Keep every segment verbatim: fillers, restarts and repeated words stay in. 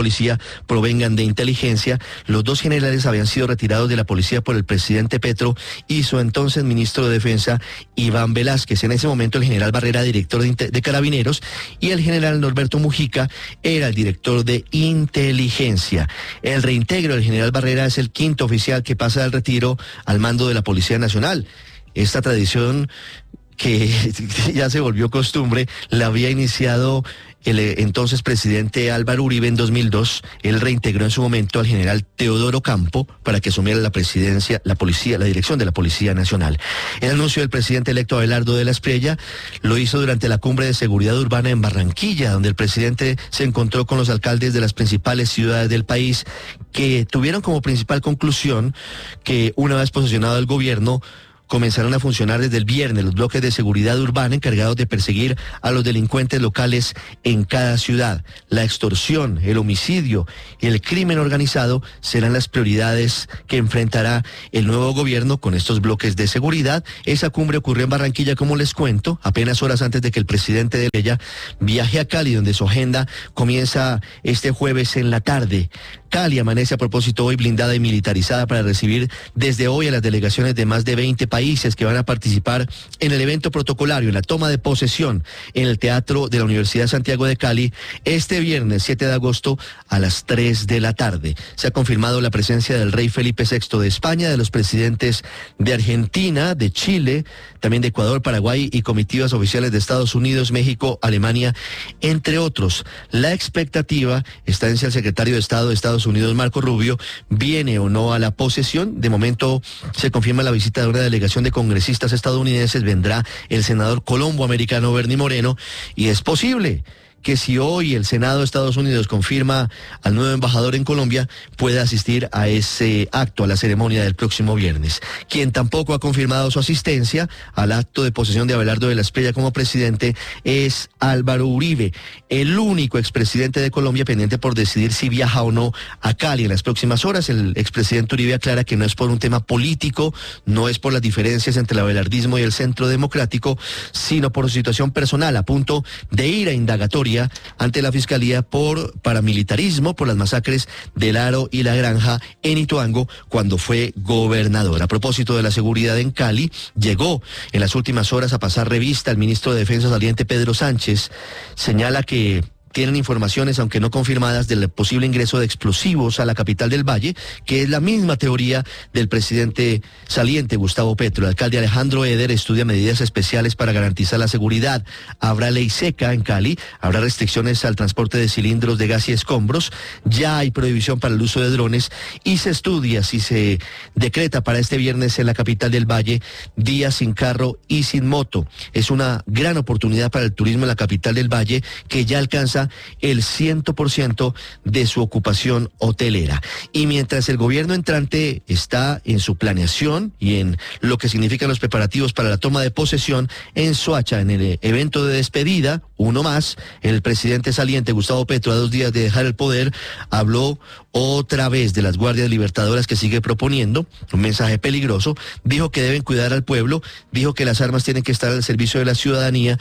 policía provengan de inteligencia. Los dos generales habían sido retirados de la policía por el presidente Petro y su entonces ministro de Defensa, Iván Velázquez. En ese momento el general Barrera, director de, de Carabineros, y el general Norberto Mujica era el director de inteligencia. El reintegro del general Barrera es el quinto oficial que pasa del retiro al mando de la Policía Nacional. Esta tradición, que ya se volvió costumbre, la había iniciado el entonces presidente Álvaro Uribe en dos mil dos. Él reintegró en su momento al general Teodoro Campo para que asumiera la presidencia, la policía, la dirección de la Policía Nacional. El anuncio del presidente electo Abelardo de la Espriella lo hizo durante la cumbre de seguridad urbana en Barranquilla, donde el presidente se encontró con los alcaldes de las principales ciudades del país, que tuvieron como principal conclusión que una vez posesionado el gobierno, comenzaron a funcionar desde el viernes los bloques de seguridad urbana encargados de perseguir a los delincuentes locales en cada ciudad. La extorsión, el homicidio y el crimen organizado serán las prioridades que enfrentará el nuevo gobierno con estos bloques de seguridad. Esa cumbre ocurrió en Barranquilla, como les cuento, apenas horas antes de que el presidente de ella viaje a Cali, donde su agenda comienza este jueves en la tarde. Cali amanece a propósito hoy blindada y militarizada para recibir desde hoy a las delegaciones de más de veinte países que van a participar en el evento protocolario, en la toma de posesión en el Teatro de la Universidad Santiago de Cali, este viernes siete de agosto a las tres de la tarde. Se ha confirmado la presencia del rey Felipe sexto de España, de los presidentes de Argentina, de Chile, también de Ecuador, Paraguay y comitivas oficiales de Estados Unidos, México, Alemania, entre otros. La expectativa está en si el secretario de Estado de Estados Unidos, Marco Rubio, viene o no a la posesión. De momento se confirma la visita de una delegación de congresistas estadounidenses. Vendrá el senador colombo-americano Bernie Moreno, y es posible que si hoy el Senado de Estados Unidos confirma al nuevo embajador en Colombia, pueda asistir a ese acto, a la ceremonia del próximo viernes. Quien tampoco ha confirmado su asistencia al acto de posesión de Abelardo de la Espriella como presidente es Álvaro Uribe, el único expresidente de Colombia pendiente por decidir si viaja o no a Cali en las próximas horas. El expresidente Uribe aclara que no es por un tema político, no es por las diferencias entre el abelardismo y el Centro Democrático, sino por su situación personal, a punto de ir a indagatoria ante la Fiscalía por paramilitarismo, por las masacres del Aro y La Granja en Ituango cuando fue gobernador. A propósito de la seguridad en Cali, llegó en las últimas horas a pasar revista el ministro de Defensa saliente Pedro Sánchez. Señala que tienen informaciones, aunque no confirmadas, del posible ingreso de explosivos a la capital del Valle, que es la misma teoría del presidente saliente Gustavo Petro. El alcalde Alejandro Eder estudia medidas especiales para garantizar la seguridad. Habrá ley seca en Cali, habrá restricciones al transporte de cilindros de gas y escombros, ya hay prohibición para el uso de drones y se estudia si se decreta para este viernes en la capital del Valle día sin carro y sin moto. Es una gran oportunidad para el turismo en la capital del Valle, que ya alcanza el cien por ciento de su ocupación hotelera. Y mientras el gobierno entrante está en su planeación y en lo que significan los preparativos para la toma de posesión, en Soacha, en el evento de despedida, uno más, el presidente saliente Gustavo Petro, a dos días de dejar el poder, habló otra vez de las guardias libertadoras que sigue proponiendo, un mensaje peligroso. Dijo que deben cuidar al pueblo, dijo que las armas tienen que estar al servicio de la ciudadanía.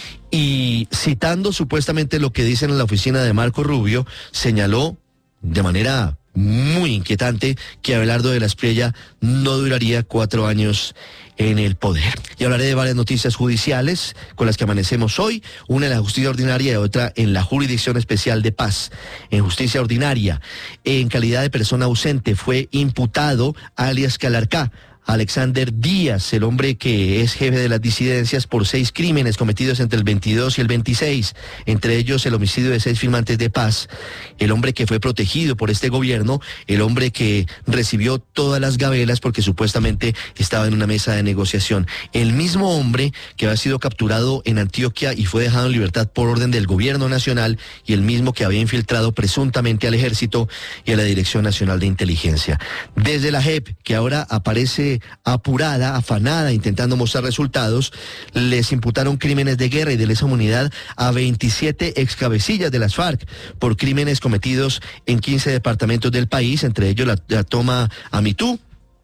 Y citando supuestamente lo que dicen en la oficina de Marco Rubio, señaló de manera muy inquietante que Abelardo de la Espriella no duraría cuatro años en el poder. Y hablaré de varias noticias judiciales con las que amanecemos hoy, una en la justicia ordinaria y otra en la Jurisdicción Especial de Paz. En justicia ordinaria, en calidad de persona ausente, fue imputado alias Calarcá Alexander Díaz, el hombre que es jefe de las disidencias, por seis crímenes cometidos entre el veintidós y el veintiséis, entre ellos el homicidio de seis firmantes de paz, el hombre que fue protegido por este gobierno, el hombre que recibió todas las gabelas porque supuestamente estaba en una mesa de negociación, el mismo hombre que había sido capturado en Antioquia y fue dejado en libertad por orden del gobierno nacional, y el mismo que había infiltrado presuntamente al ejército y a la Dirección Nacional de Inteligencia. Desde la J E P, que ahora aparece apurada, afanada, intentando mostrar resultados, les imputaron crímenes de guerra y de lesa humanidad a veintisiete excabecillas de las FARC por crímenes cometidos en quince departamentos del país, entre ellos la, la toma a Mitú,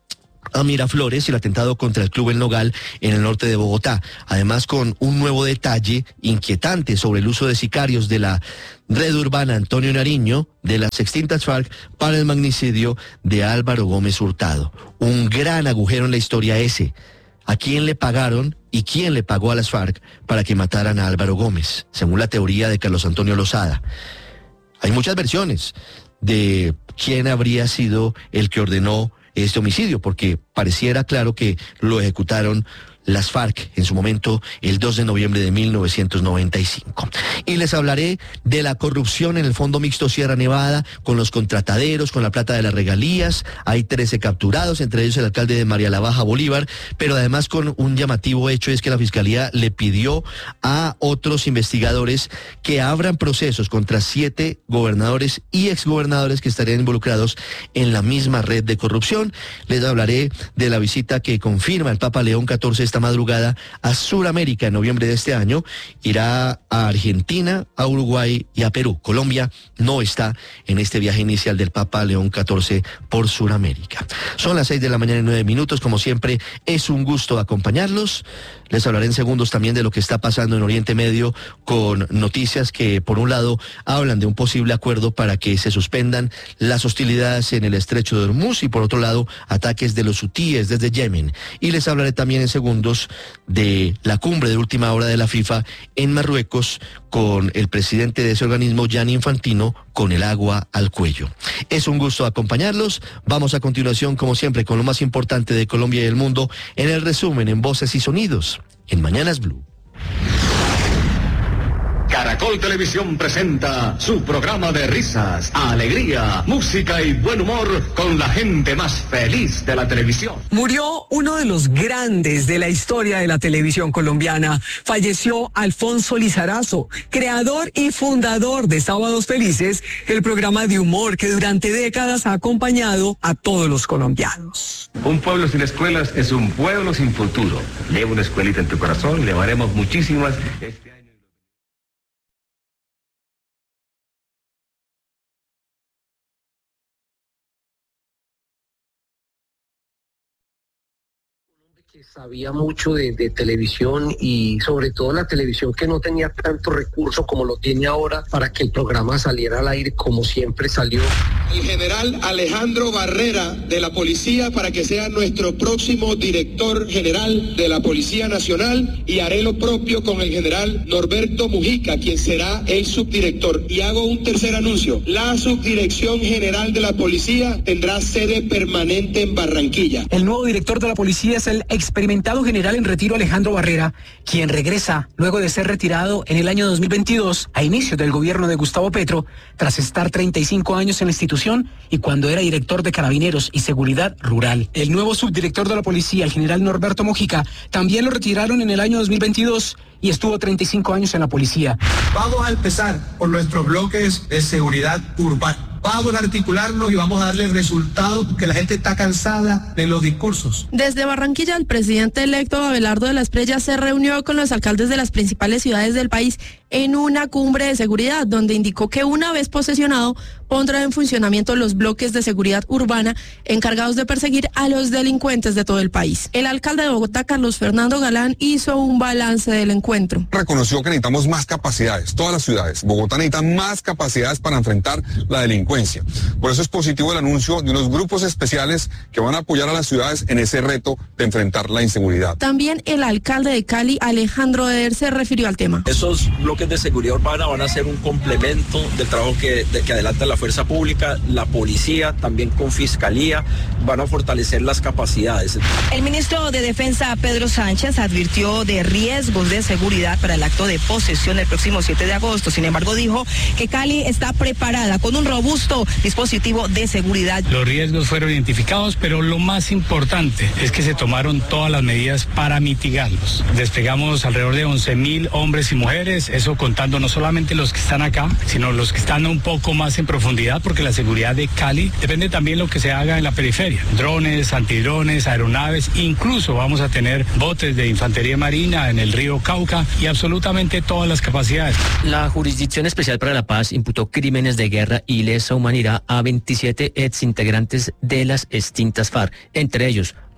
a Miraflores y el atentado contra el Club El Nogal en el norte de Bogotá. Además, con un nuevo detalle inquietante sobre el uso de sicarios de la red urbana Antonio Nariño de las extintas FARC para el magnicidio de Álvaro Gómez Hurtado. Un gran agujero en la historia ese. ¿A quién le pagaron y quién le pagó a las FARC para que mataran a Álvaro Gómez? Según la teoría de Carlos Antonio Lozada. Hay muchas versiones de quién habría sido el que ordenó este homicidio, porque pareciera claro que lo ejecutaron las FARC en su momento el dos de noviembre de mil novecientos noventa y cinco. Y les hablaré de la corrupción en el Fondo Mixto Sierra Nevada, con los contrataderos, con la plata de las regalías. Hay trece capturados, entre ellos el alcalde de María la Baja, Bolívar, pero además con un llamativo hecho es que la Fiscalía le pidió a otros investigadores que abran procesos contra siete gobernadores y exgobernadores que estarían involucrados en la misma red de corrupción. Les hablaré de la visita que confirma el Papa León catorce esta madrugada a Sudamérica en noviembre de este año. Irá a Argentina, a Uruguay y a Perú. Colombia no está en este viaje inicial del Papa León catorce por Sudamérica. Son las seis de la mañana y nueve minutos. Como siempre, es un gusto acompañarlos. Les hablaré en segundos también de lo que está pasando en Oriente Medio, con noticias que, por un lado, hablan de un posible acuerdo para que se suspendan las hostilidades en el estrecho de Hormuz y, por otro lado, ataques de los hutíes desde Yemen. Y les hablaré también en segundos de la cumbre de última hora de la FIFA en Marruecos, con el presidente de ese organismo, Gianni Infantino, con el agua al cuello. Es un gusto acompañarlos. Vamos a continuación, como siempre, con lo más importante de Colombia y el mundo, en el resumen en Voces y Sonidos, en Mañanas Blue. Caracol Televisión presenta su programa de risas, alegría, música y buen humor con la gente más feliz de la televisión. Murió uno de los grandes de la historia de la televisión colombiana. Falleció Alfonso Lizarazo, creador y fundador de Sábados Felices, el programa de humor que durante décadas ha acompañado a todos los colombianos. Un pueblo sin escuelas es un pueblo sin futuro. Lleva una escuelita en tu corazón, llevaremos muchísimas este año. Que sabía mucho de, de televisión y sobre todo la televisión que no tenía tanto recurso como lo tiene ahora para que el programa saliera al aire como siempre salió. El general Alejandro Barrera de la Policía para que sea nuestro próximo director general de la Policía Nacional, y haré lo propio con el general Norberto Mujica, quien será el subdirector. Y hago un tercer anuncio: la subdirección general de la Policía tendrá sede permanente en Barranquilla. El nuevo director de la policía es el experimentado general en retiro Alejandro Barrera, quien regresa luego de ser retirado en el año dos mil veintidós a inicios del gobierno de Gustavo Petro, tras estar treinta y cinco años en la institución y cuando era director de Carabineros y Seguridad Rural. El nuevo subdirector de la policía, el general Norberto Mujica, también lo retiraron en el año dos mil veintidós y estuvo treinta y cinco años en la policía. Vamos a empezar por nuestros bloques de seguridad urbana. Vamos a articularlos y vamos a darle resultados, porque la gente está cansada de los discursos. Desde Barranquilla, el presidente electo Abelardo de la Espriella se reunió con los alcaldes de las principales ciudades del país en una cumbre de seguridad, donde indicó que una vez posesionado pondrá en funcionamiento los bloques de seguridad urbana encargados de perseguir a los delincuentes de todo el país. El alcalde de Bogotá, Carlos Fernando Galán, hizo un balance del encuentro. Reconoció que necesitamos más capacidades, todas las ciudades. Bogotá necesita más capacidades para enfrentar la delincuencia. Por eso es positivo el anuncio de unos grupos especiales que van a apoyar a las ciudades en ese reto de enfrentar la inseguridad. También el alcalde de Cali, Alejandro Eder, se refirió al tema. Esos bloques de seguridad urbana van a ser un complemento del trabajo que, de, que adelanta la fuerza pública, la policía, también con fiscalía, van a fortalecer las capacidades. El ministro de Defensa, Pedro Sánchez, advirtió de riesgos de seguridad para el acto de posesión el próximo siete de agosto. Sin embargo, dijo que Cali está preparada con un robusto dispositivo de seguridad. Los riesgos fueron identificados, pero lo más importante es que se tomaron todas las medidas para mitigarlos. Desplegamos alrededor de once mil hombres y mujeres, eso contando no solamente los que están acá, sino los que están un poco más en profundidad, porque la seguridad de Cali depende también de lo que se haga en la periferia. Drones, antidrones, aeronaves, incluso vamos a tener botes de infantería marina en el río Cauca y absolutamente todas las capacidades. La Jurisdicción Especial para la Paz imputó crímenes de guerra y lesa humanidad a veintisiete exintegrantes de las extintas FARC, entre ellos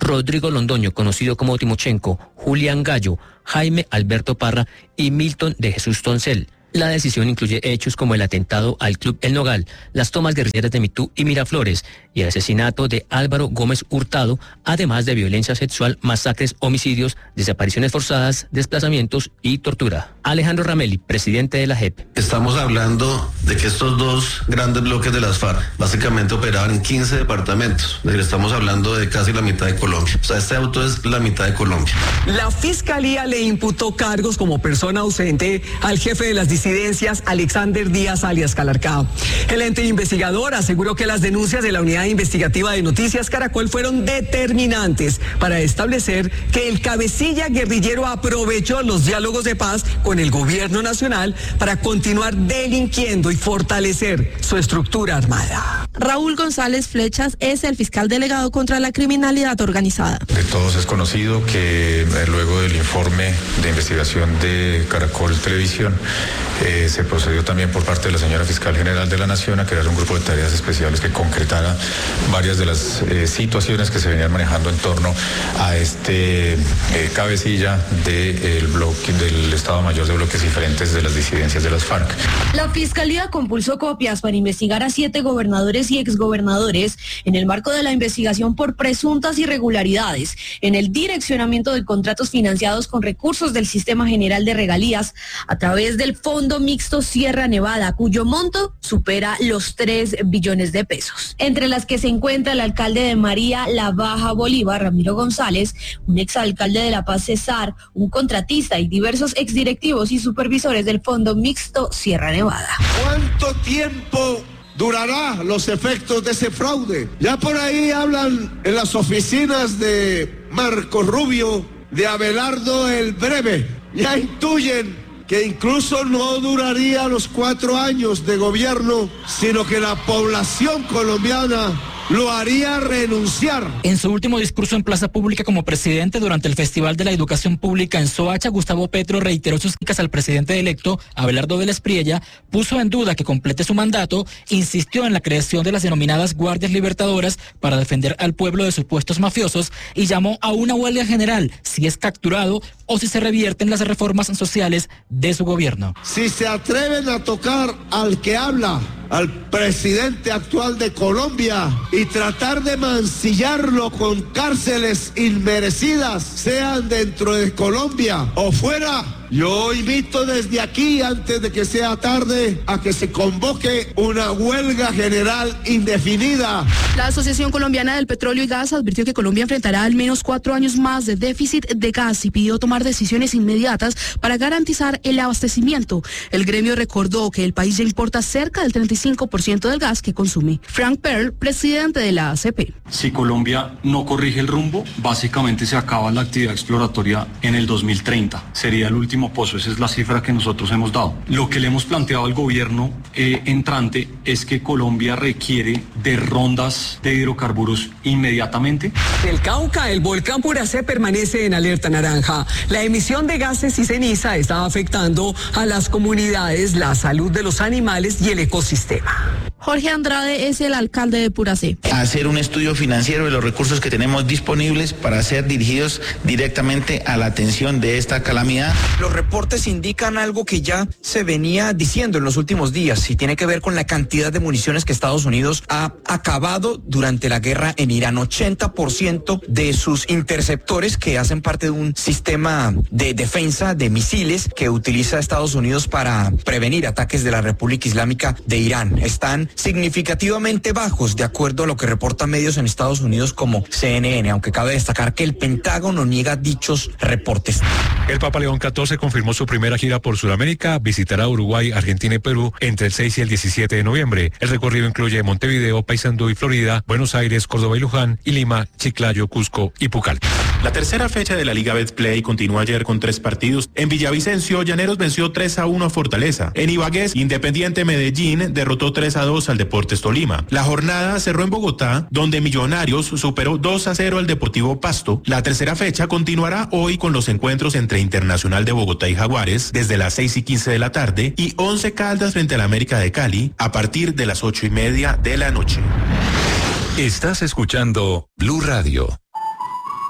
Rodrigo Londoño, conocido como Timochenko, Julián Gallo, Jaime Alberto Parra y Milton de Jesús Toncel. La decisión incluye hechos como el atentado al Club El Nogal, las tomas guerrilleras de Mitú y Miraflores y el asesinato de Álvaro Gómez Hurtado, además de violencia sexual, masacres, homicidios, desapariciones forzadas, desplazamientos y tortura. Alejandro Ramelli, presidente de la J E P. Estamos hablando de que estos dos grandes bloques de las FARC básicamente operaban en quince departamentos. Es decir, estamos hablando de casi la mitad de Colombia. O sea, este auto es la mitad de Colombia. La Fiscalía le imputó cargos como persona ausente al jefe de las disidencias, Alexander Díaz alias Calarcá. El ente investigador aseguró que las denuncias de la Unidad Investigativa de Noticias Caracol fueron determinantes para establecer que el cabecilla guerrillero aprovechó los diálogos de paz con el gobierno nacional para continuar delinquiendo y fortalecer su estructura armada. Raúl González Flechas es el fiscal delegado contra la criminalidad organizada. De todos es conocido que eh, luego del informe de investigación de Caracol Televisión, eh, se procedió también por parte de la señora fiscal general de la Nación a crear un grupo de tareas especiales que concretara varias de las eh, situaciones que se venían manejando en torno a este eh, cabecilla del bloque del Estado Mayor de bloques diferentes de las disidencias de las FARC. La Fiscalía compulsó copias para investigar a siete gobernadores y exgobernadores en el marco de la investigación por presuntas irregularidades en el direccionamiento de contratos financiados con recursos del Sistema General de Regalías a través del Fondo Mixto Sierra Nevada, cuyo monto supera los tres billones de pesos. Entre las que se encuentra el alcalde de María La Baja Bolívar, Ramiro González, un exalcalde de La Paz, Cesar, un contratista y diversos exdirectivos y supervisores del Fondo Mixto Sierra Nevada. ¿Cuánto tiempo durará los efectos de ese fraude? Ya por ahí hablan en las oficinas de Marco Rubio de Abelardo el Breve. Ya intuyen que incluso no duraría los cuatro años de gobierno, sino que la población colombiana lo haría renunciar. En su último discurso en plaza pública como presidente durante el Festival de la Educación Pública en Soacha, Gustavo Petro reiteró sus críticas al presidente electo, Abelardo Vélez Priella, puso en duda que complete su mandato, insistió en la creación de las denominadas Guardias Libertadoras para defender al pueblo de supuestos mafiosos y llamó a una huelga general si es capturado o si se revierten las reformas sociales de su gobierno. Si se atreven a tocar al que habla, al presidente actual de Colombia, y tratar de mancillarlo con cárceles inmerecidas, sean dentro de Colombia o fuera, yo invito desde aquí, antes de que sea tarde, a que se convoque una huelga general indefinida. La Asociación Colombiana del Petróleo y Gas advirtió que Colombia enfrentará al menos cuatro años más de déficit de gas y pidió tomar decisiones inmediatas para garantizar el abastecimiento. El gremio recordó que el país ya importa cerca del treinta y cinco por ciento del gas que consume. Frank Pearl, presidente de la A C P. Si Colombia no corrige el rumbo, básicamente se acaba la actividad exploratoria en el dos mil treinta. Sería el último pozo, esa es la cifra que nosotros hemos dado. Lo que le hemos planteado al gobierno eh, entrante es que Colombia requiere de rondas de hidrocarburos inmediatamente. El Cauca, el volcán Puracé permanece en alerta naranja. La emisión de gases y ceniza está afectando a las comunidades, la salud de los animales y el ecosistema. Jorge Andrade es el alcalde de Puracé. Hacer un estudio financiero de los recursos que tenemos disponibles para ser dirigidos directamente a la atención de esta calamidad. Los reportes indican algo que ya se venía diciendo en los últimos días y tiene que ver con la cantidad de municiones que Estados Unidos ha acabado durante la guerra en Irán. ochenta por ciento de sus interceptores, que hacen parte de un sistema de defensa de misiles que utiliza Estados Unidos para prevenir ataques de la República Islámica de Irán, están significativamente bajos, de acuerdo a lo que reportan medios en Estados Unidos como C N N, aunque cabe destacar que el Pentágono niega dichos reportes. El Papa León catorce confirmó su primera gira por Sudamérica, visitará Uruguay, Argentina y Perú entre el seis y el diecisiete de noviembre. El recorrido incluye Montevideo, Paysandú y Florida, Buenos Aires, Córdoba y Luján, y Lima, Chiclayo, Cusco y Pucallpa. La tercera fecha de la Liga Betplay continuó ayer con tres partidos. En Villavicencio, Llaneros venció tres a uno a Fortaleza. En Ibagué, Independiente Medellín derrotó tres a dos al Deportes Tolima. La jornada cerró en Bogotá, donde Millonarios superó dos a cero al Deportivo Pasto. La tercera fecha continuará hoy con los encuentros entre Internacional de Bogotá y Jaguares desde las seis y quince de la tarde y Once Caldas frente a la América de Cali a partir de las ocho y media de la noche. Estás escuchando Blue Radio.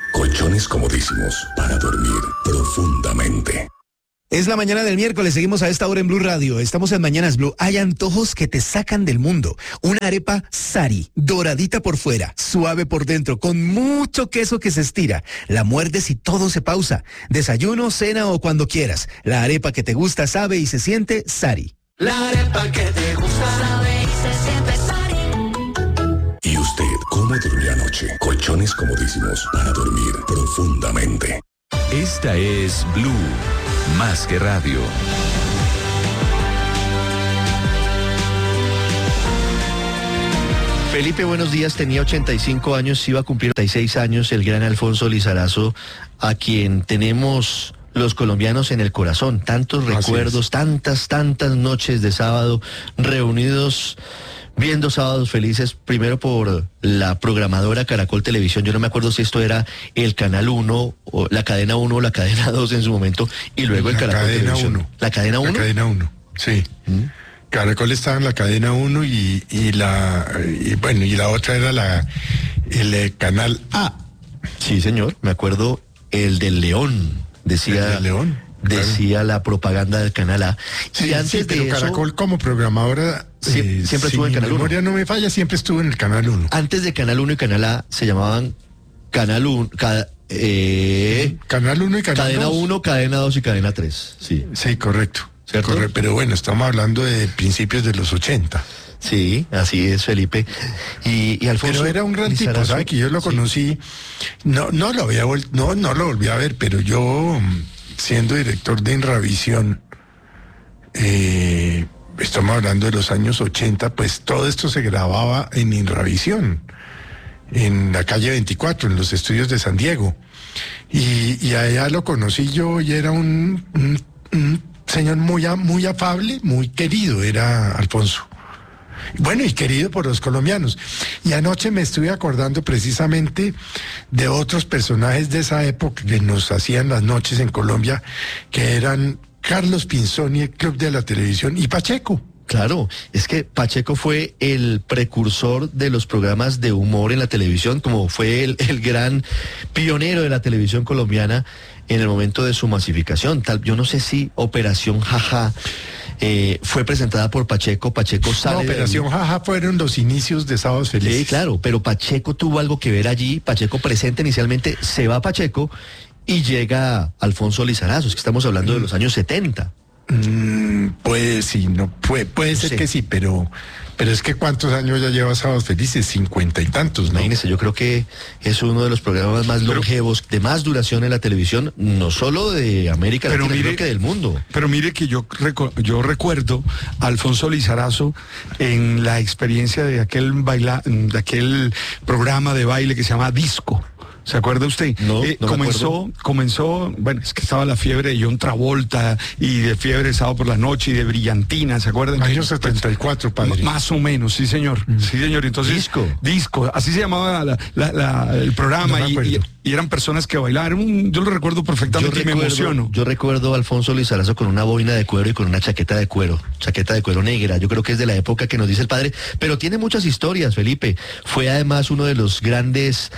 colchones comodísimos para dormir profundamente. Es la mañana del miércoles, seguimos a esta hora en Blue Radio, estamos en Mañanas Blue. Hay antojos que te sacan del mundo. Una arepa Sari, doradita por fuera, suave por dentro, con mucho queso que se estira. La muerdes y todo se pausa. Desayuno, cena o cuando quieras. La arepa que te gusta, sabe y se siente Sari. La arepa que te gusta, sabe y se siente Sari. ¿Y usted cómo durmió anoche? Colchones comodísimos para dormir profundamente. Esta es Blue. Más que radio. Felipe, buenos días. Tenía ochenta y cinco años, iba a cumplir ochenta y seis años el gran Alfonso Lizarazo, a quien tenemos los colombianos en el corazón. Tantos recuerdos, tantas, tantas noches de sábado reunidos viendo Sábados Felices, primero por la programadora Caracol Televisión. Yo no me acuerdo si esto era el Canal uno, o la Cadena uno o la Cadena dos en su momento, y luego el la Caracol cadena Televisión. uno. ¿La Cadena uno? La Cadena uno, sí. ¿Mm? Caracol estaba en la Cadena uno y, y la y, bueno, y la otra era la el eh, Canal A. Sí, señor, me acuerdo el del León, decía... El del León. Decía claro. La propaganda del Canal A. Sí, y antes sí, pero de eso, Caracol como programadora sí, eh, siempre estuvo si en Canal mi memoria uno. no me falla, siempre estuvo en el Canal uno. Antes de Canal uno y Canal A se llamaban Canal uno, ca, eh, Canal uno y Canal Cadena dos. uno, Cadena dos y Cadena tres. Sí, sí, correcto. ¿Cierto? Correcto. Pero bueno, estamos hablando de principios de los ochenta. Sí, así es, Felipe. Y, y Alfonso. Pero era un gran tipo, ¿sabe? Que yo lo conocí, sí. no, no lo había vuelto, no, no lo volví a ver, pero yo, siendo director de Inravisión, eh, estamos hablando de los años ochenta, pues todo esto se grababa en Inravisión, en la calle veinticuatro, en los estudios de San Diego. Y, y allá lo conocí yo y era un, un, un señor muy, muy afable, muy querido, era Alfonso. Bueno, y querido por los colombianos. Y anoche me estuve acordando precisamente de otros personajes de esa época que nos hacían las noches en Colombia, que eran Carlos Pinzón y el Club de la Televisión y Pacheco. Claro, es que Pacheco fue el precursor de los programas de humor en la televisión, como fue el, el gran pionero de la televisión colombiana en el momento de su masificación. Tal, yo no sé si Operación Jaja eh, fue presentada por Pacheco. Pacheco sale. No, Operación de... Jaja fueron los inicios de Sábados Felices. Sí, claro, pero Pacheco tuvo algo que ver allí. Pacheco presenta inicialmente, se va Pacheco y llega Alfonso Lizarazo. Es que estamos hablando mm. de los años setenta. Mm, pues sí, no puede, puede ser sí. que sí, pero pero es que ¿cuántos años ya lleva Sábados Felices? Cincuenta y tantos, ¿no? Imagínese, yo creo que es uno de los programas más pero, longevos, de más duración en la televisión, no solo de América Latina, sino que del mundo. Pero mire que yo, recu yo recuerdo a Alfonso Lizarazo en la experiencia de aquel baila, de aquel programa de baile que se llama Disco. ¿Se acuerda usted? No, eh, no comenzó, comenzó, bueno, es que estaba la fiebre de John Travolta y de fiebre de Sábado por la Noche y de Brillantina, ¿se acuerdan? Años setenta y cuatro, padre. Más o menos, sí señor, mm. sí señor. Entonces, disco. Disco, así se llamaba la, la, la, el programa no y, y, y eran personas que bailaban. Un, yo lo recuerdo perfectamente yo y recuerdo, me emociono. Yo recuerdo a Alfonso Lizarazo con una boina de cuero y con una chaqueta de cuero, chaqueta de cuero negra. Yo creo que es de la época que nos dice el padre, pero tiene muchas historias, Felipe. Fue además uno de los grandes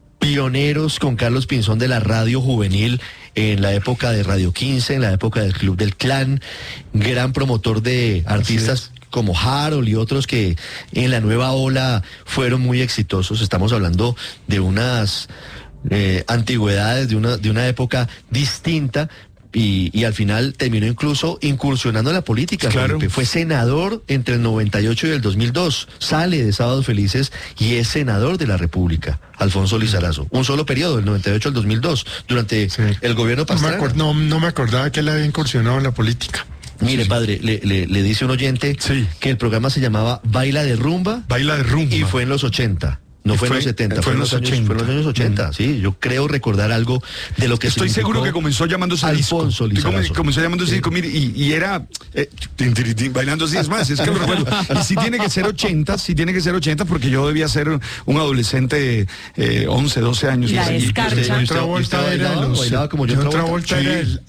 pioneros con Carlos Pinzón de la radio juvenil en la época de Radio quince, en la época del Club del Clan, gran promotor de artistas como Harold y otros que en la nueva ola fueron muy exitosos. Estamos hablando de unas eh, antigüedades, de una, de una época distinta. Y, y al final terminó incluso incursionando en la política. Claro. Fue senador entre el noventa y ocho y el dos mil dos. Sale de Sábados Felices y es senador de la República. Alfonso Lizarazo. Un solo periodo, del noventa y ocho al dos mil dos, durante sí. el gobierno Pastrana. No me, no, no me acordaba que él había incursionado en la política. Mire, sí. padre, le, le, le dice un oyente sí. que el programa se llamaba Baila de Rumba. Baila de Rumba. Y fue en los ochenta. No fue, fue en los setenta, fue, fue, en los años, fue en los años ochenta, mm. sí. Yo creo recordar algo de lo que Estoy seguro que comenzó llamándose Alfonso disco. Comenzó, comenzó llamándose sí. disco, mire, y, y era eh, tin, tin, tin, bailando así, es más, es que lo recuerdo. Y sí tiene que ser ochenta, sí tiene que ser ochenta, porque yo debía ser un adolescente eh, once, doce años. La escarcha. John Travolta era los... Bailaba como John Travolta. Era el...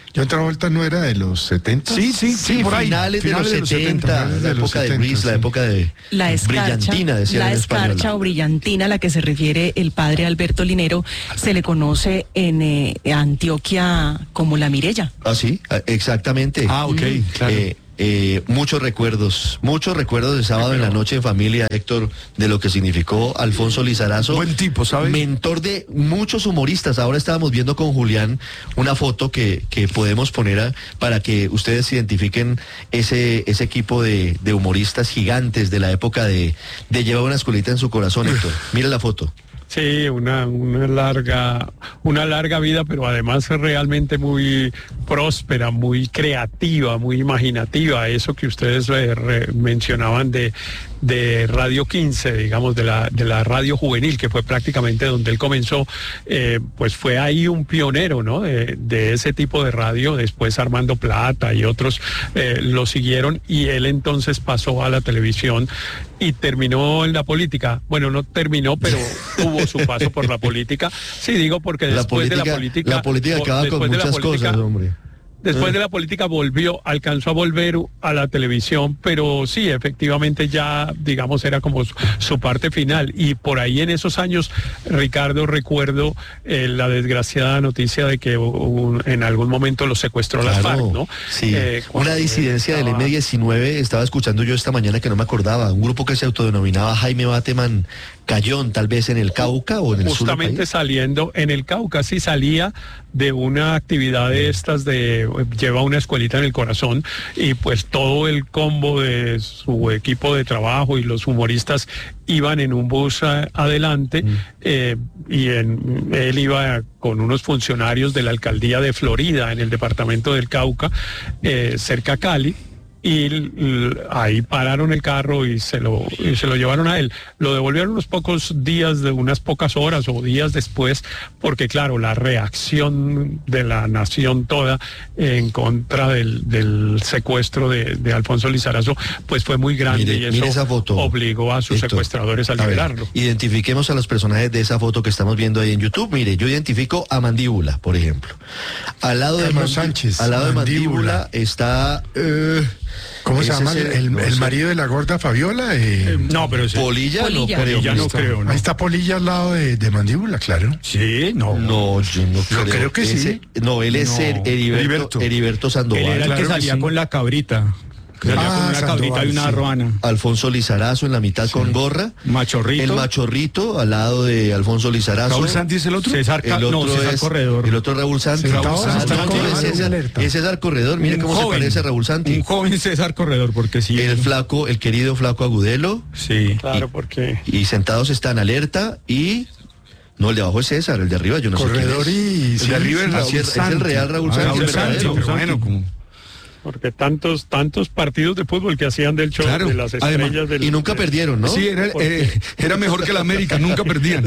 John Travolta no era de los setenta. Sí, sí, Sí, sí, por ahí. finales, de los setenta, finales la de los época de setenta, Grease, la sí. época de La escarcha, brillantina, decían la en español. escarcha o brillantina a la que se refiere el padre Alberto Linero se le conoce en eh, Antioquia como la Mirella. Ah, sí, ah, exactamente. Ah, ok, claro. Eh, eh, muchos recuerdos, muchos recuerdos de sábado en la noche en familia, Héctor, de lo que significó Alfonso Lizarazo. Buen tipo, ¿sabes? Mentor de muchos humoristas. Ahora estábamos viendo con Julián una foto que, que podemos poner a, para que ustedes identifiquen ese, ese equipo de, de humoristas gigantes de la época de, de Lleva una escuelita en su corazón, Héctor. Mira la foto. Sí, una, una larga, una larga vida, pero además es realmente muy próspera, muy creativa, muy imaginativa. Eso que ustedes eh, re- mencionaban de, de Radio quince, digamos, de la, de la radio juvenil, que fue prácticamente donde él comenzó, eh, pues fue ahí un pionero, ¿no? De, de ese tipo de radio. Después Armando Plata y otros eh, lo siguieron, y él entonces pasó a la televisión y terminó en la política. Bueno, no terminó, pero tuvo su paso por la política. Sí, digo porque La después política, de la política... la política acaba con después de la muchas política- cosas, hombre. Después Ah. de la política volvió, alcanzó a volver a la televisión, pero sí, efectivamente ya, digamos, era como su, su parte final. Y por ahí en esos años, Ricardo, recuerdo eh, la desgraciada noticia de que un- en algún momento lo secuestró la Claro, FARC, ¿no? Sí, Eh, cuando una disidencia del estaba- eme diecinueve, estaba escuchando yo esta mañana que no me acordaba, un grupo que se autodenominaba Jaime Bateman Cayón, tal vez en el Cauca o en el sur del Justamente país. saliendo en el Cauca, sí salía de una actividad de estas de lleva una escuelita en el corazón, y pues todo el combo de su equipo de trabajo y los humoristas iban en un bus a- adelante eh, y en, él iba con unos funcionarios de la alcaldía de Florida en el departamento del Cauca, eh, cerca a Cali. Y l- ahí pararon el carro y se lo y se lo llevaron a él. Lo devolvieron unos pocos días, de unas pocas horas o días después, porque claro, la reacción de la nación toda en contra del, del secuestro de, de Alfonso Lizarazo pues fue muy grande. Mire, y eso mire esa foto, obligó a sus Héctor. secuestradores a A ver, liberarlo. identifiquemos a los personajes de esa foto que estamos viendo ahí en YouTube. Mire, yo identifico a Mandíbula, por ejemplo. Al lado de Carlos Mandi- Sánchez, al lado de Mandíbula. Mandíbula está eh, ¿Cómo se ese llama? es El, no el sé. marido de la gorda Fabiola. eh, No, pero sí. Polilla, Polilla. no creo. Polilla no Está- creo, ¿no? Ahí está Polilla al lado de, de Mandíbula, claro. Sí, no. No, yo no creo. creo que Ese- sí. No, él es No. el Heriberto, Heriberto. Heriberto Sandoval. Él era el claro que que salía sí. con la cabrita. Que salía Ah, con una Sandoval, cabrita y una sí. ruana. Alfonso Lizarazo en la mitad con gorra. Machorrito. El Machorrito al lado de Alfonso Lizarazo. Raúl Santi es el otro. César, Ca- El otro no, César es Corredor. El otro es Raúl Santi. Raúl Ah, Santi, no, está es, en César, alerta. es César Corredor. Mire Un cómo joven. se parece a Raúl Santi. Un joven César Corredor, porque sí. El flaco, el querido flaco Agudelo. Sí. Claro, porque Y sentados están alerta y... No, el de abajo es César, el de arriba yo no Corredor sé quién es. y... El de arriba es, Raúl, es el real Raúl Ah, Santi. Raúl el verdadero. Santi, pero bueno, como... porque tantos tantos partidos de fútbol que hacían del show Claro, de las además, estrellas del, Y nunca perdieron, ¿no? Sí, era, eh, era mejor que la América, nunca perdían.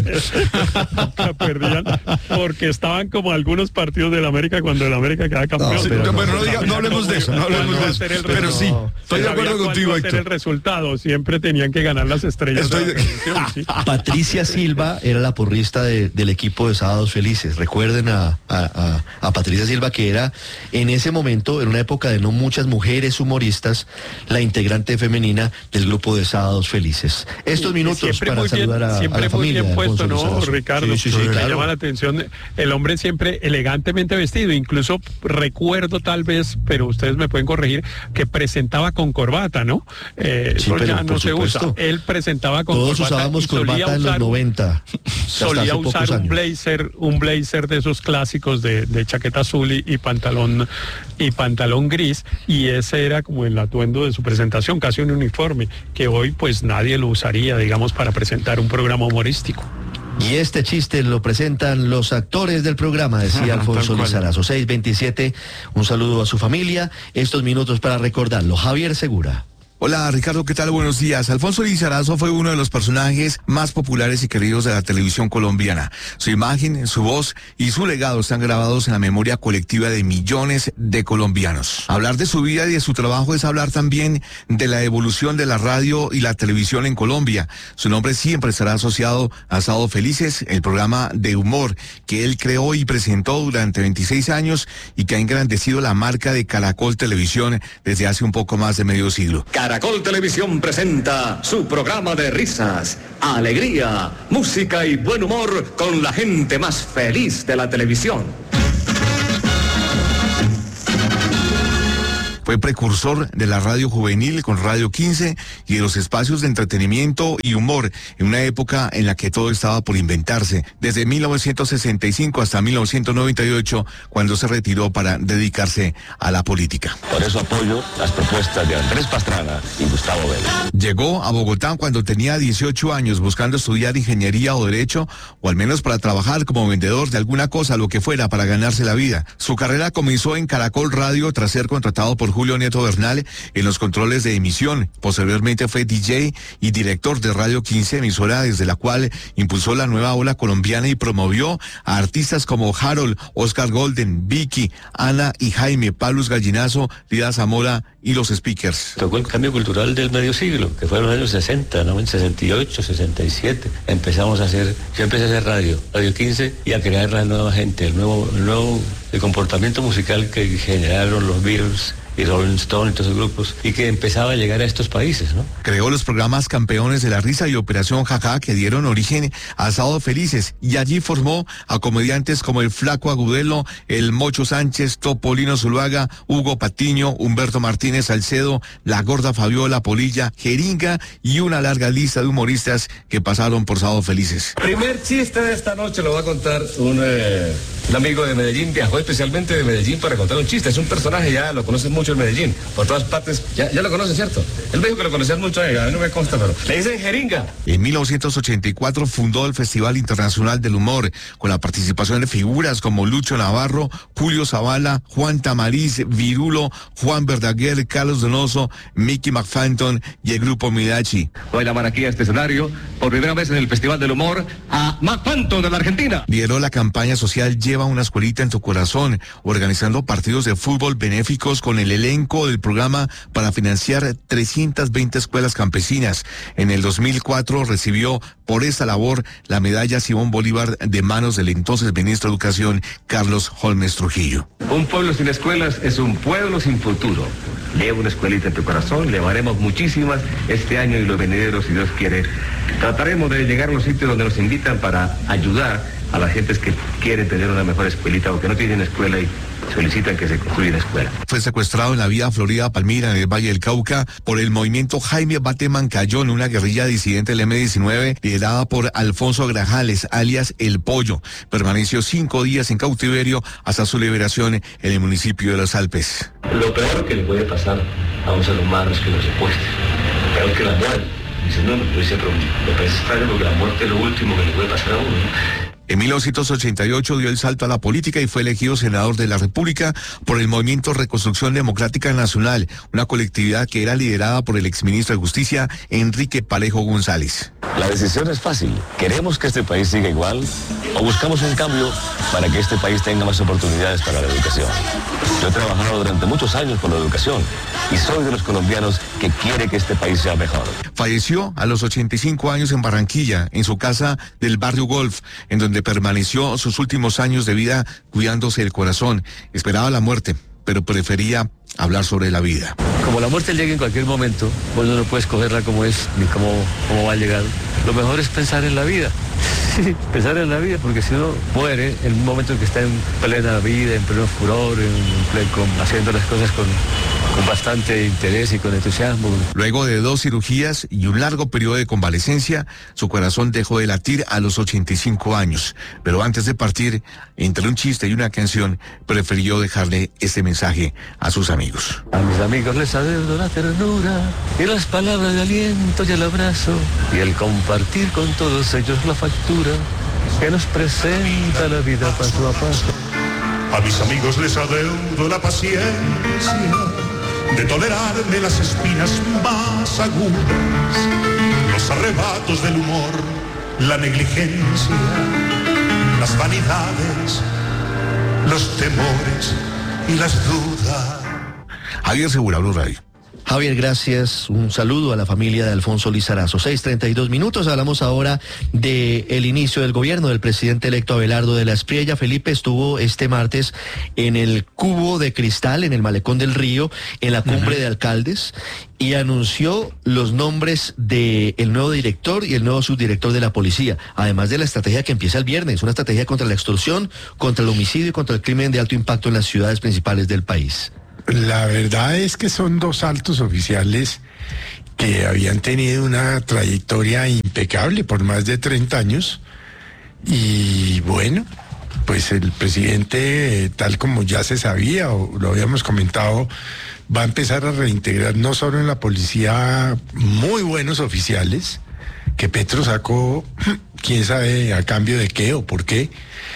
nunca perdían, porque estaban como algunos partidos del América cuando el América quedaba campeón. No, pero bueno, no, no, diga- no hablemos de eso, no hablemos de eso. Pero sí, estoy de acuerdo contigo, Héctor. El Héctor. resultado siempre tenían que ganar las estrellas. Estoy de de- la televisión, sí. Patricia Silva era la porrista de- del equipo de Sábados Felices. Recuerden a, a- a- a Patricia Silva, que era en ese momento, en una época de no muchas mujeres humoristas, la integrante femenina del grupo de Sábados Felices. Estos Y- y minutos siempre para muy bien- saludar a, a siempre la muy familia. bien de puesto, Alfonso ¿no, Lizarazo. Ricardo? Sí, sí, sí, Me claro. llama la atención el hombre siempre elegantemente vestido. Incluso recuerdo tal vez, pero ustedes me pueden corregir, que presentaba con corbata, ¿no? Eh, Sí, eso pero ya no por se usa. supuesto. Él presentaba con Todos corbata. usábamos y solía corbata en los usar un- noventa. hasta Solía hace usar pocos un años. blazer, un blazer de esos clásicos de, de chaqueta azul y, y pantalón y pantalón gris, y ese era como el atuendo de su presentación, casi un uniforme, que hoy pues nadie lo usaría, digamos, para presentar un programa humorístico. Y este chiste lo presentan los actores del programa, decía Alfonso Tal cual. Lizarazo. seis veintisiete, un saludo a su familia. Estos minutos para recordarlo. Javier Segura. Hola Ricardo, ¿qué tal? Buenos días. Alfonso Lizarazo fue uno de los personajes más populares y queridos de la televisión colombiana. Su imagen, su voz y su legado están grabados en la memoria colectiva de millones de colombianos. Hablar de su vida y de su trabajo es hablar también de la evolución de la radio y la televisión en Colombia. Su nombre siempre estará asociado a Sábado Felices, el programa de humor que él creó y presentó durante veintiséis años y que ha engrandecido la marca de Caracol Televisión desde hace un poco más de medio siglo. Caracol Televisión presenta su programa de risas, alegría, música y buen humor con la gente más feliz de la televisión. Fue precursor de la radio juvenil con Radio quince y de los espacios de entretenimiento y humor en una época en la que todo estaba por inventarse, desde mil novecientos sesenta y cinco hasta mil novecientos noventa y ocho, cuando se retiró para dedicarse a la política. Por eso apoyo las propuestas de Andrés Pastrana y Gustavo Vélez. Llegó a Bogotá cuando tenía dieciocho años buscando estudiar ingeniería o derecho, o al menos para trabajar como vendedor de alguna cosa, lo que fuera, para ganarse la vida. Su carrera comenzó en Caracol Radio tras ser contratado por Julio Nieto Bernal en los controles de emisión. Posteriormente fue D J y director de Radio quince, emisora desde la cual impulsó la nueva ola colombiana y promovió a artistas como Harold, Oscar Golden, Vicky, Ana y Jaime, Paulus Gallinazo, Lida Zamora y los Speakers. Tocó el cambio cultural del medio siglo, que fue en los años sesenta, ¿no? En sesenta y ocho, sesenta y siete. Empezamos a hacer, yo empecé a hacer radio, Radio quince, y a crear la nueva gente, el nuevo, el nuevo el comportamiento musical que generaron los Beatles y Rolling Stone y todos esos grupos, y que empezaba a llegar a estos países, ¿no? Creó los programas Campeones de la Risa y Operación Jaja, que dieron origen a Sábado Felices, y allí formó a comediantes como el Flaco Agudelo, el Mocho Sánchez, Topolino Zuluaga, Hugo Patiño, Humberto Martínez Salcedo, la Gorda Fabiola, Polilla, Jeringa y una larga lista de humoristas que pasaron por Sábado Felices. Primer chiste de esta noche lo va a contar un, eh, un amigo de Medellín, viajó especialmente de Medellín para contar un chiste. Es un personaje, ya lo conocen mucho en Medellín, por todas partes, ya, ya lo conocen, ¿cierto? Él me dijo que lo conocían mucho, a mí no me consta, pero le dicen Jeringa. En mil novecientos ochenta y cuatro fundó el Festival Internacional del Humor, con la participación de figuras como Lucho Navarro, Julio Zavala, Juan Tamariz, Virulo, Juan Verdaguer, Carlos Donoso, Mickey McFanton y el grupo Midachi. Hoy la aquí a este escenario, por primera vez en el Festival del Humor, a McFanton de la Argentina. Lideró la campaña social Lleva una escuelita en tu corazón, organizando partidos de fútbol benéficos con el elenco del programa para financiar trescientas veinte escuelas campesinas. En el dos mil cuatro recibió por esta labor la medalla Simón Bolívar de manos del entonces ministro de Educación, Carlos Holmes Trujillo. Un pueblo sin escuelas es un pueblo sin futuro. Lleva una escuelita en tu corazón, llevaremos muchísimas este año y los venideros, si Dios quiere. Trataremos de llegar a los sitios donde nos invitan para ayudar a las gentes que quieren tener una mejor escuelita o que no tienen escuela y solicitan que se construya una escuela. Fue secuestrado en la vía Florida Palmira, en el Valle del Cauca, por el movimiento Jaime Bateman Cayón, una guerrilla disidente del eme diecinueve liderada por Alfonso Grajales, alias El Pollo. Permaneció cinco días en cautiverio hasta su liberación en el municipio de Los Alpes. Lo peor que le puede pasar a un ser humano es que lo secuestre, peor que la muerte. Dice, no, no, dice, pero me parece extraño porque la muerte es lo último que le puede pasar a uno, ¿no? En mil novecientos ochenta y ocho dio el salto a la política y fue elegido senador de la República por el Movimiento Reconstrucción Democrática Nacional, una colectividad que era liderada por el exministro de Justicia, Enrique Parejo González. La decisión es fácil. ¿Queremos que este país siga igual o buscamos un cambio para que este país tenga más oportunidades para la educación? Yo he trabajado durante muchos años por la educación y soy de los colombianos que quiere que este país sea mejor. Falleció a los ochenta y cinco años en Barranquilla, en su casa del barrio Golf, en donde permaneció sus últimos años de vida cuidándose el corazón. Esperaba la muerte, pero prefería hablar sobre la vida. Como la muerte llega en cualquier momento, pues no puedes cogerla como es ni cómo, cómo va a llegar. Lo mejor es pensar en la vida. Sí, pensar en la vida, porque si uno muere en un momento en que está en plena vida, en pleno furor, en pleno, haciendo las cosas con, con bastante interés y con entusiasmo. Luego de dos cirugías y un largo periodo de convalecencia, su corazón dejó de latir a los ochenta y cinco años. Pero antes de partir, entre un chiste y una canción, prefirió dejarle este mensaje a sus amigos. A mis amigos les adeudo la ternura y las palabras de aliento y el abrazo y el compartir con todos ellos la factura que nos presenta la vida paso a paso. A mis amigos les adeudo la paciencia de tolerarme las espinas más agudas, los arrebatos del humor, la negligencia, las vanidades, los temores y las dudas. Javier Segura, Blue Radio. Javier, gracias. Un saludo a la familia de Alfonso Lizarazo. seis treinta y dos minutos. Hablamos ahora del inicio del gobierno del presidente electo Abelardo de la Espriella. Felipe estuvo este martes en el Cubo de Cristal, en el Malecón del Río, en la cumbre uh-huh. de alcaldes, y anunció los nombres del nuevo director y el nuevo subdirector de la policía, además de la estrategia que empieza el viernes, una estrategia contra la extorsión, contra el homicidio y contra el crimen de alto impacto en las ciudades principales del país. La verdad es que son dos altos oficiales que habían tenido una trayectoria impecable por más de treinta años y bueno, pues el presidente, tal como ya se sabía o lo habíamos comentado, va a empezar a reintegrar no solo en la policía muy buenos oficiales, que Petro sacó, quién sabe a cambio de qué o por qué,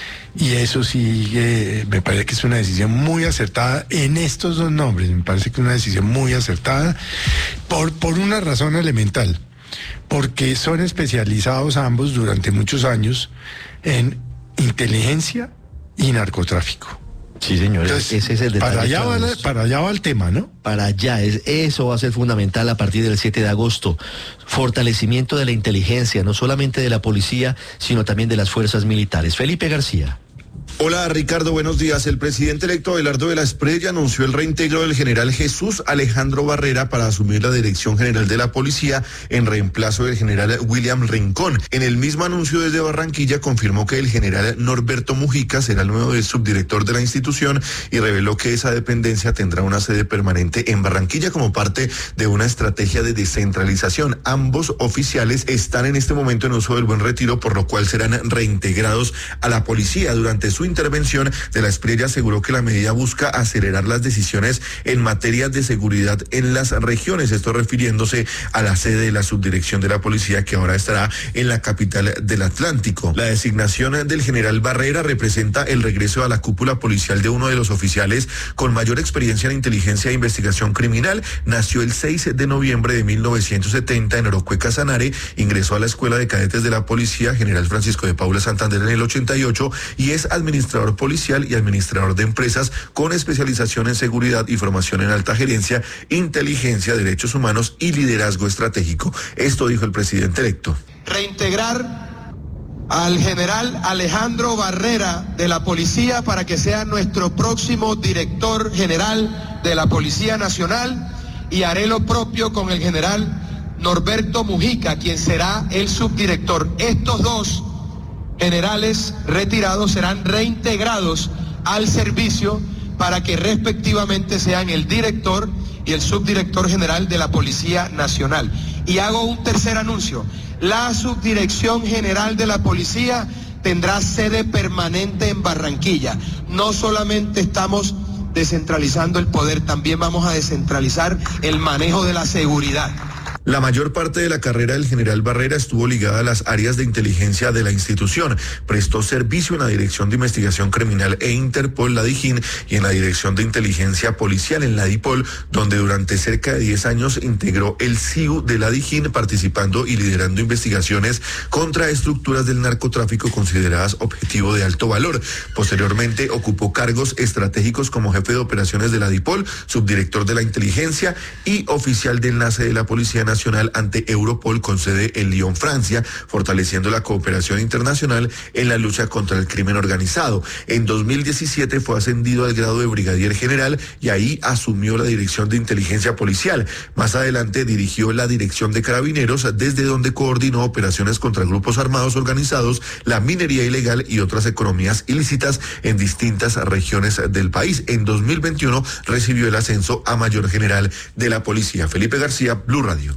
y eso sí, eh, me parece que es una decisión muy acertada en estos dos nombres, me parece que es una decisión muy acertada por, por una razón elemental, porque son especializados ambos durante muchos años en inteligencia y narcotráfico. Sí, señor. Entonces, ese es el detalle. Para allá, va, la, para allá va el tema, ¿no? Para allá, es, eso va a ser fundamental a partir del siete de agosto. Fortalecimiento de la inteligencia, no solamente de la policía, sino también de las fuerzas militares. Felipe García. Hola Ricardo, buenos días. El presidente electo Abelardo de la Espriella anunció el reintegro del general Jesús Alejandro Barrera para asumir la Dirección General de la Policía en reemplazo del general William Rincón. En el mismo anuncio desde Barranquilla confirmó que el general Norberto Mujica será el nuevo subdirector de la institución y reveló que esa dependencia tendrá una sede permanente en Barranquilla como parte de una estrategia de descentralización. Ambos oficiales están en este momento en uso del Buen Retiro, por lo cual serán reintegrados a la policía. Durante su intervención, de la Espriella aseguró que la medida busca acelerar las decisiones en materia de seguridad en las regiones, esto refiriéndose a la sede de la subdirección de la policía que ahora estará en la capital del Atlántico. La designación del general Barrera representa el regreso a la cúpula policial de uno de los oficiales con mayor experiencia en inteligencia e investigación criminal. Nació el seis de noviembre de mil novecientos setenta en Orocue, Casanare, ingresó a la Escuela de Cadetes de la Policía General Francisco de Paula Santander en el ochenta y ocho y es administrador policial y administrador de empresas con especialización en seguridad y formación en alta gerencia, inteligencia, derechos humanos y liderazgo estratégico. Esto dijo el presidente electo. Reintegrar al general Alejandro Barrera de la policía para que sea nuestro próximo director general de la Policía Nacional, y haré lo propio con el general Norberto Mujica, quien será el subdirector. Estos dos generales retirados serán reintegrados al servicio para que respectivamente sean el director y el subdirector general de la Policía Nacional. Y hago un tercer anuncio. La subdirección general de la policía tendrá sede permanente en Barranquilla. No solamente estamos descentralizando el poder, también vamos a descentralizar el manejo de la seguridad. La mayor parte de la carrera del general Barrera estuvo ligada a las áreas de inteligencia de la institución. Prestó servicio en la Dirección de Investigación Criminal e Interpol, la DIJÍN, y en la Dirección de Inteligencia Policial, en la DIPOL, donde durante cerca de diez años integró el S I U de la DIJÍN, participando y liderando investigaciones contra estructuras del narcotráfico consideradas objetivo de alto valor. Posteriormente ocupó cargos estratégicos como jefe de operaciones de la DIPOL, subdirector de la inteligencia y oficial de enlace de la Policía Nacional Nacional ante Europol con sede en Lyon, Francia, fortaleciendo la cooperación internacional en la lucha contra el crimen organizado. En dos mil diecisiete fue ascendido al grado de brigadier general y ahí asumió la dirección de inteligencia policial. Más adelante dirigió la dirección de carabineros, desde donde coordinó operaciones contra grupos armados organizados, la minería ilegal y otras economías ilícitas en distintas regiones del país. En dos mil veintiuno recibió el ascenso a mayor general de la policía. Felipe García, Blue Radio.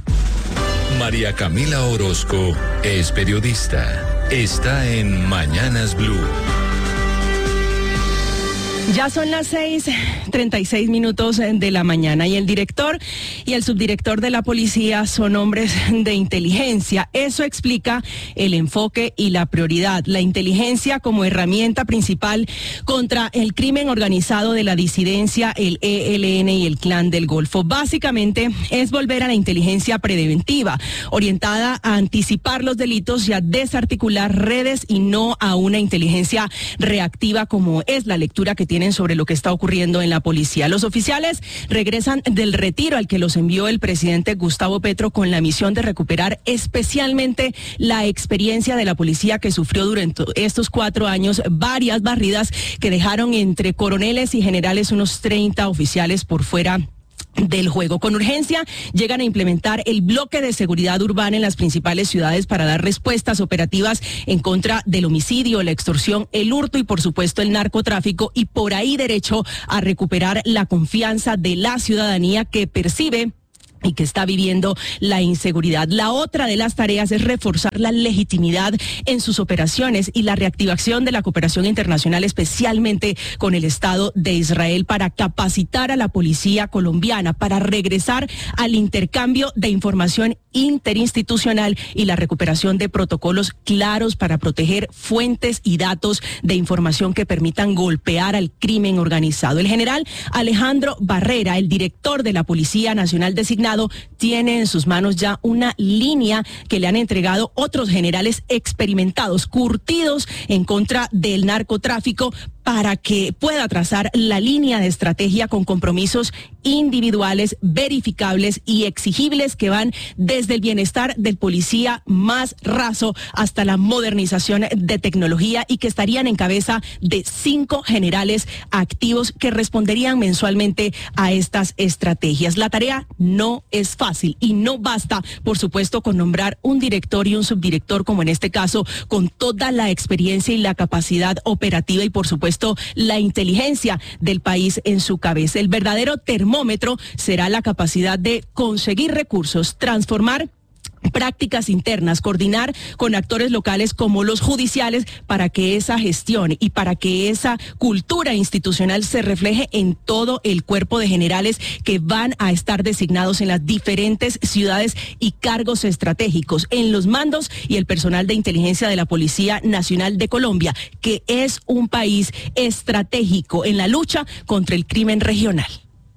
María Camila Orozco es periodista. Está en Mañanas Blue. Ya son las seis treinta y seis minutos de la mañana y el director y el subdirector de la policía son hombres de inteligencia. Eso explica el enfoque y la prioridad. La inteligencia como herramienta principal contra el crimen organizado de la disidencia, el E L N y el Clan del Golfo. Básicamente es volver a la inteligencia preventiva, orientada a anticipar los delitos y a desarticular redes y no a una inteligencia reactiva como es la lectura que tiene sobre lo que está ocurriendo en la policía. Los oficiales regresan del retiro al que los envió el presidente Gustavo Petro con la misión de recuperar especialmente la experiencia de la policía que sufrió durante estos cuatro años varias barridas que dejaron entre coroneles y generales unos treinta oficiales por fuera del juego. Con urgencia llegan a implementar el bloque de seguridad urbana en las principales ciudades para dar respuestas operativas en contra del homicidio, la extorsión, el hurto y por supuesto el narcotráfico, y por ahí derecho a recuperar la confianza de la ciudadanía que percibe y que está viviendo la inseguridad. La otra de las tareas es reforzar la legitimidad en sus operaciones y la reactivación de la cooperación internacional, especialmente con el Estado de Israel, para capacitar a la policía colombiana, para regresar al intercambio de información interinstitucional y la recuperación de protocolos claros para proteger fuentes y datos de información que permitan golpear al crimen organizado. El general Alejandro Barrera, el director de la Policía Nacional designado, tiene en sus manos ya una línea que le han entregado otros generales experimentados, curtidos en contra del narcotráfico, para que pueda trazar la línea de estrategia con compromisos individuales, verificables y exigibles que van desde el bienestar del policía más raso hasta la modernización de tecnología, y que estarían en cabeza de cinco generales activos que responderían mensualmente a estas estrategias. La tarea no es fácil y no basta, por supuesto, con nombrar un director y un subdirector, como en este caso, con toda la experiencia y la capacidad operativa y, por supuesto, la inteligencia del país en su cabeza. El verdadero termómetro será la capacidad de conseguir recursos, transformar prácticas internas, coordinar con actores locales como los judiciales para que esa gestión y para que esa cultura institucional se refleje en todo el cuerpo de generales que van a estar designados en las diferentes ciudades y cargos estratégicos, en los mandos y el personal de inteligencia de la Policía Nacional de Colombia, que es un país estratégico en la lucha contra el crimen regional.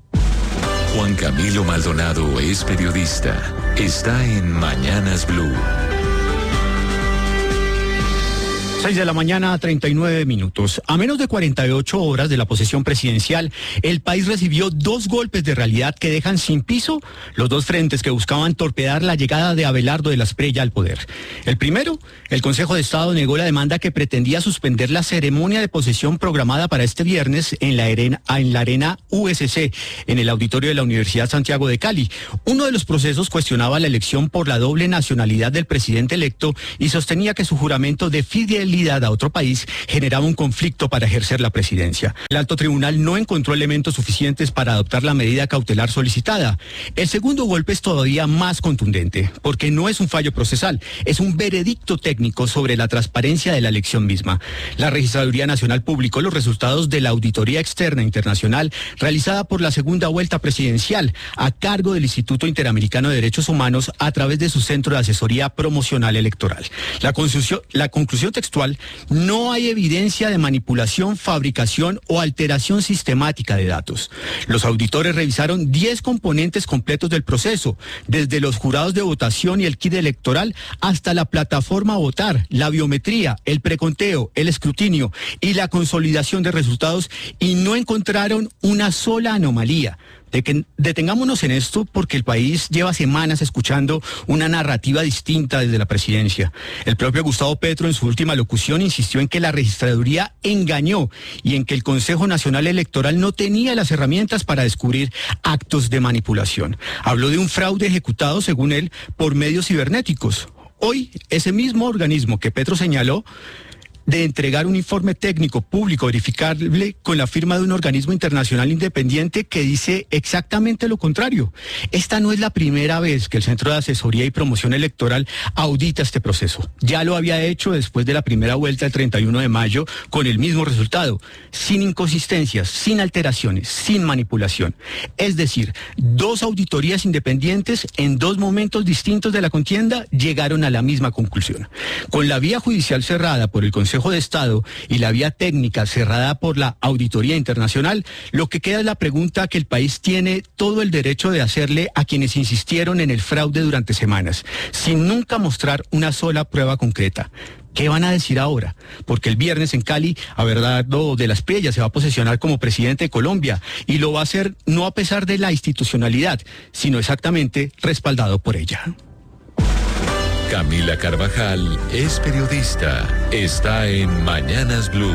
Juan Camilo Maldonado es periodista. Está en Mañanas Blue. seis de la mañana, treinta y nueve minutos. A menos de cuarenta y ocho horas de la posesión presidencial, el país recibió dos golpes de realidad que dejan sin piso los dos frentes que buscaban torpedar la llegada de Abelardo de la Espriella al poder. El primero, el Consejo de Estado negó la demanda que pretendía suspender la ceremonia de posesión programada para este viernes en la arena, en la arena U S C, en el auditorio de la Universidad Santiago de Cali. Uno de los procesos cuestionaba la elección por la doble nacionalidad del presidente electo y sostenía que su juramento de fidelidad a otro país generaba un conflicto para ejercer la presidencia. El alto tribunal no encontró elementos suficientes para adoptar la medida cautelar solicitada. El segundo golpe es todavía más contundente, porque no es un fallo procesal, es un veredicto técnico sobre la transparencia de la elección misma. La Registraduría Nacional publicó los resultados de la auditoría externa internacional realizada por la segunda vuelta presidencial a cargo del Instituto Interamericano de Derechos Humanos a través de su Centro de Asesoría Promocional Electoral. La conclusión, la conclusión textual: no hay evidencia de manipulación, fabricación o alteración sistemática de datos. Los auditores revisaron diez componentes completos del proceso, desde los jurados de votación y el kit electoral hasta la plataforma Votar, la biometría, el preconteo, el escrutinio y la consolidación de resultados, y no encontraron una sola anomalía. De que detengámonos en esto porque el país lleva semanas escuchando una narrativa distinta desde la presidencia. El propio Gustavo Petro en su última locución insistió en que la registraduría engañó y en que el Consejo Nacional Electoral no tenía las herramientas para descubrir actos de manipulación. Habló de un fraude ejecutado, según él, por medios cibernéticos. Hoy, ese mismo organismo que Petro señaló de entregar un informe técnico público verificable con la firma de un organismo internacional independiente que dice exactamente lo contrario. Esta no es la primera vez que el Centro de Asesoría y Promoción Electoral audita este proceso. Ya lo había hecho después de la primera vuelta el treinta y uno de mayo con el mismo resultado, sin inconsistencias, sin alteraciones, sin manipulación. Es decir, dos auditorías independientes en dos momentos distintos de la contienda llegaron a la misma conclusión. Con la vía judicial cerrada por el Consejo de Estado y la vía técnica cerrada por la Auditoría Internacional, lo que queda es la pregunta que el país tiene todo el derecho de hacerle a quienes insistieron en el fraude durante semanas, sin nunca mostrar una sola prueba concreta. ¿Qué van a decir ahora? Porque el viernes en Cali, Abelardo de la Espriella se va a posesionar como presidente de Colombia y lo va a hacer no a pesar de la institucionalidad, sino exactamente respaldado por ella. Camila Carvajal es periodista. Está en Mañanas Blue.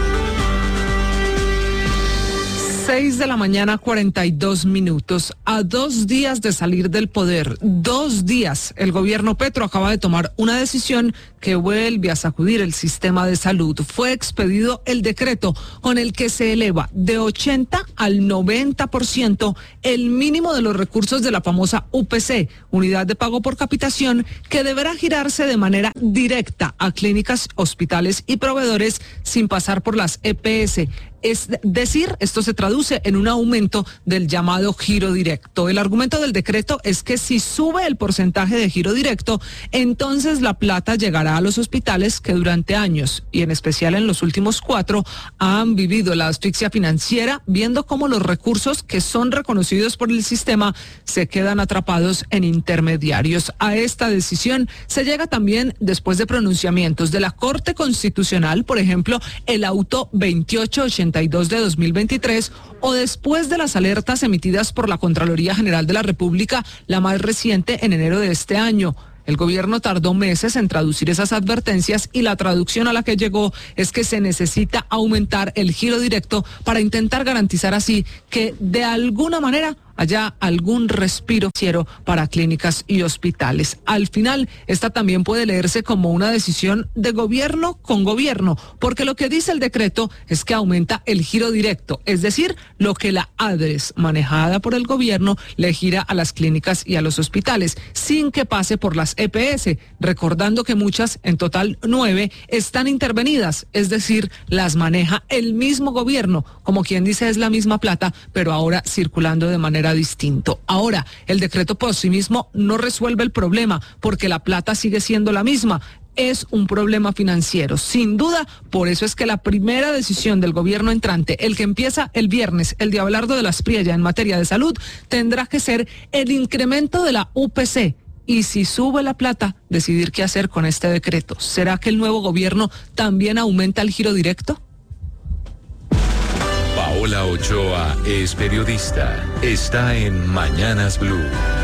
seis de la mañana, cuarenta y dos minutos. A dos días de salir del poder, dos días, el gobierno Petro acaba de tomar una decisión que vuelve a sacudir el sistema de salud. Fue expedido el decreto con el que se eleva de ochenta al noventa por ciento el mínimo de los recursos de la famosa U P C, Unidad de Pago por Capitación, que deberá girarse de manera directa a clínicas, hospitales y proveedores sin pasar por las E P S. Es decir, esto se traduce en un aumento del llamado giro directo. El argumento del decreto es que si sube el porcentaje de giro directo, entonces la plata llegará a los hospitales que durante años, y en especial en los últimos cuatro, han vivido la asfixia financiera, viendo cómo los recursos que son reconocidos por el sistema se quedan atrapados en intermediarios. A esta decisión se llega también después de pronunciamientos de la Corte Constitucional, por ejemplo, el auto veintiocho ochenta y dos de dos mil veintitrés, o después de las alertas emitidas por la Contraloría General de la República, la más reciente en enero de este año. El gobierno tardó meses en traducir esas advertencias y la traducción a la que llegó es que se necesita aumentar el giro directo para intentar garantizar así que de alguna manera haya algún respiro financiero para clínicas y hospitales. Al final, esta también puede leerse como una decisión de gobierno con gobierno, porque lo que dice el decreto es que aumenta el giro directo, es decir, lo que la ADRES, manejada por el gobierno, le gira a las clínicas y a los hospitales, sin que pase por las E P S, recordando que muchas, en total nueve, están intervenidas, es decir, las maneja el mismo gobierno, como quien dice es la misma plata, pero ahora circulando de manera distinto. Ahora, el decreto por sí mismo no resuelve el problema porque la plata sigue siendo la misma. Es un problema financiero, sin duda. Por eso es que la primera decisión del gobierno entrante, el que empieza el viernes, el de Abelardo de la Espriella en materia de salud, tendrá que ser el incremento de la U P C. Y si sube la plata, decidir qué hacer con este decreto. ¿Será que el nuevo gobierno también aumenta el giro directo? Paola Ochoa es periodista. Está en Mañanas Blue.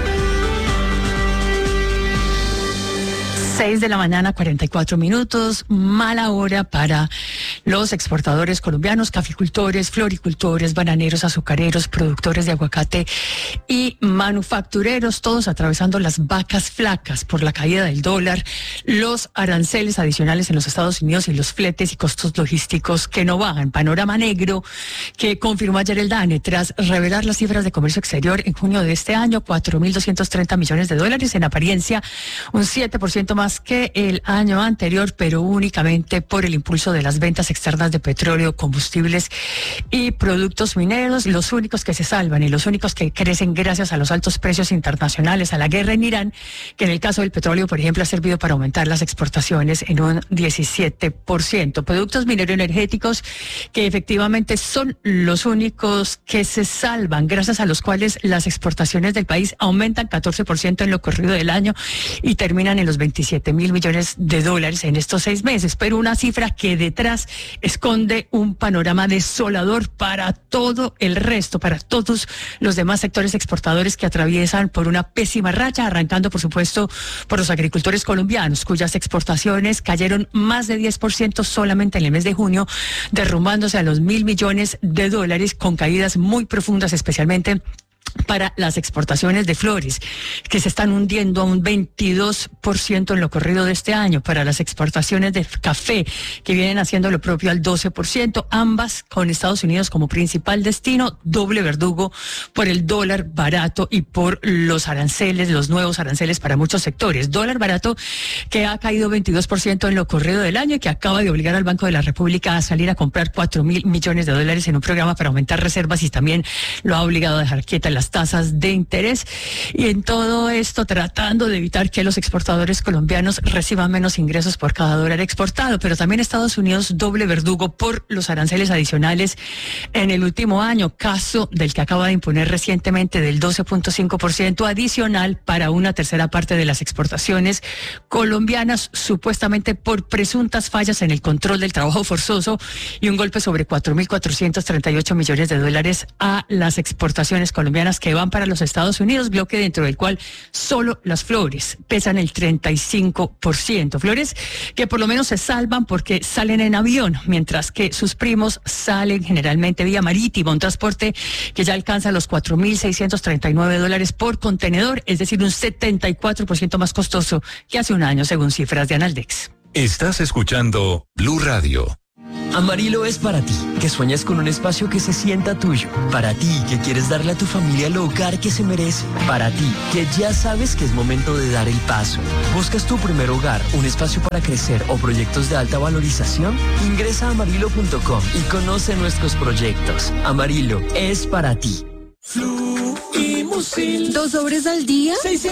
seis de la mañana, cuarenta y cuatro minutos, mala hora para los exportadores colombianos, caficultores, floricultores, bananeros, azucareros, productores de aguacate y manufactureros, todos atravesando las vacas flacas por la caída del dólar, los aranceles adicionales en los Estados Unidos y los fletes y costos logísticos que no bajan. Panorama negro que confirmó ayer el DANE tras revelar las cifras de comercio exterior en junio de este año, cuatro mil doscientos treinta millones de dólares, en apariencia un siete por ciento más que el año anterior, pero únicamente por el impulso de las ventas externas de petróleo, combustibles y productos mineros, los únicos que se salvan y los únicos que crecen gracias a los altos precios internacionales, a la guerra en Irán, que en el caso del petróleo, por ejemplo, ha servido para aumentar las exportaciones en un diecisiete por ciento. Productos mineroenergéticos que efectivamente son los únicos que se salvan, gracias a los cuales las exportaciones del país aumentan catorce por ciento en lo corrido del año y terminan en los veintisiete mil millones de dólares en estos seis meses, pero una cifra que detrás esconde un panorama desolador para todo el resto, para todos los demás sectores exportadores que atraviesan por una pésima racha, arrancando por supuesto por los agricultores colombianos, cuyas exportaciones cayeron más de diez por ciento solamente en el mes de junio, derrumbándose a los mil millones de dólares, con caídas muy profundas, especialmente para las exportaciones de flores, que se están hundiendo a un veintidós por ciento en lo corrido de este año, para las exportaciones de café, que vienen haciendo lo propio al doce por ciento, ambas con Estados Unidos como principal destino, doble verdugo por el dólar barato y por los aranceles, los nuevos aranceles para muchos sectores. Dólar barato que ha caído veintidós por ciento en lo corrido del año y que acaba de obligar al Banco de la República a salir a comprar cuatro mil millones de dólares en un programa para aumentar reservas, y también lo ha obligado a dejar quieta las tasas de interés, y en todo esto tratando de evitar que los exportadores colombianos reciban menos ingresos por cada dólar exportado. Pero también Estados Unidos doble verdugo por los aranceles adicionales en el último año, caso del que acaba de imponer recientemente del doce punto cinco por ciento adicional para una tercera parte de las exportaciones colombianas, supuestamente por presuntas fallas en el control del trabajo forzoso, y un golpe sobre cuatro mil cuatrocientos treinta y ocho millones de dólares a las exportaciones colombianas que van para los Estados Unidos, bloque dentro del cual solo las flores pesan el treinta y cinco por ciento. Flores que por lo menos se salvan porque salen en avión, mientras que sus primos salen generalmente vía marítima, un transporte que ya alcanza los cuatro mil seiscientos treinta y nueve dólares por contenedor, es decir, un setenta y cuatro por ciento más costoso que hace un año, según cifras de Analdex. Estás escuchando Blue Radio. Amarillo es para ti, que sueñas con un espacio que se sienta tuyo. Para ti, que quieres darle a tu familia el hogar que se merece. Para ti, que ya sabes que es momento de dar el paso. ¿Buscas tu primer hogar, un espacio para crecer o proyectos de alta valorización? Ingresa a amarillo punto com y conoce nuestros proyectos. Amarillo es para ti. Fluimusil. ¿Dos sobres al día?